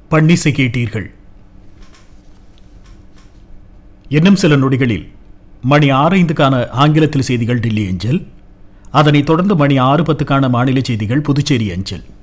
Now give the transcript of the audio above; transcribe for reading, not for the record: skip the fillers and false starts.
பன்னிசை கேட்டீர்கள். இன்னும் சில நொடிகளில் மணி 6:05க்கான ஆங்கிலத்தில் செய்திகள் டெல்லி அஞ்சல். அதனைத் தொடர்ந்து மணி 6:10க்கான மாநில செய்திகள் புதுச்சேரி அஞ்சல்.